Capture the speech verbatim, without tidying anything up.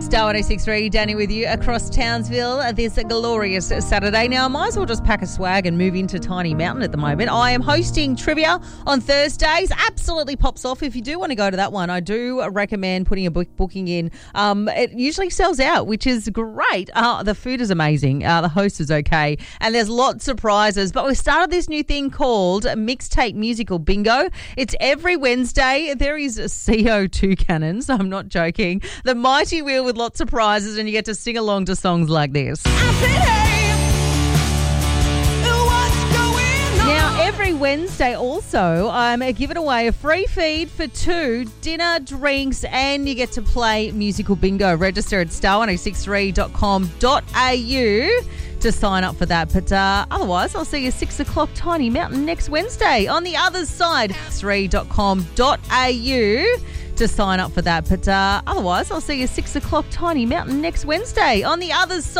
Star one oh six point three, Danny with you across Townsville this glorious Saturday. Now, I might as well just pack a swag and move into Tiny Mountain at the moment. I am hosting trivia on Thursdays. Absolutely pops off. If you do want to go to that one, I do recommend putting a book booking in. Um, it usually sells out, which is great. Uh, the food is amazing. Uh, the host is okay. And there's lots of prizes. But we started this new thing called Mixtape Musical Bingo. It's every Wednesday. There is C O two cannons. I'm not joking. The mighty wheel with lots of prizes, and you get to sing along to songs like this. I said, hey, what's going on? Now, every Wednesday also, I'm giving away a free feed for two, dinner, drinks, and you get to play musical bingo. Register at star one oh six three dot com dot a u to sign up for that. But uh, otherwise, I'll see you six o'clock Tiny Mountain next Wednesday on the other side, three dot com dot a u to sign up for that. But uh, otherwise, I'll see you six o'clock Tiny Mountain next Wednesday on the other side.